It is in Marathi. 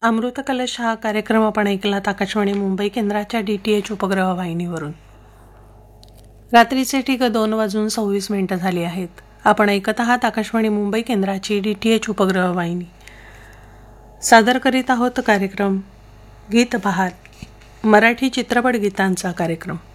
अमृत कलश हा कार्यक्रम आपण ऐकलात आकाशवाणी मुंबई केंद्राच्या DTH उपग्रह वाहिनीवरून. रात्रीचे ठीक 2:26 झाली आहेत. आपण ऐकत आहात आकाशवाणी मुंबई केंद्राची DTH उपग्रह वाहिनी. सादर करीत आहोत कार्यक्रम गीत बहार, मराठी चित्रपट गीतांचा कार्यक्रम.